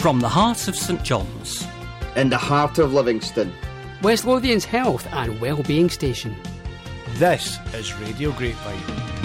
From the heart of St John's, in the heart of Livingston, West Lothian's health and wellbeing station. This is Radio Grapevine.